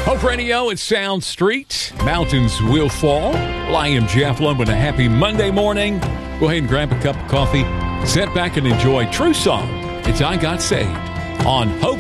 Hope Radio at Sound Street. Mountains will fall. Well, I am Jeff Lubin. A happy Monday morning. Go ahead and grab a cup of coffee. Sit back and enjoy True Song. It's I Got Saved on Hope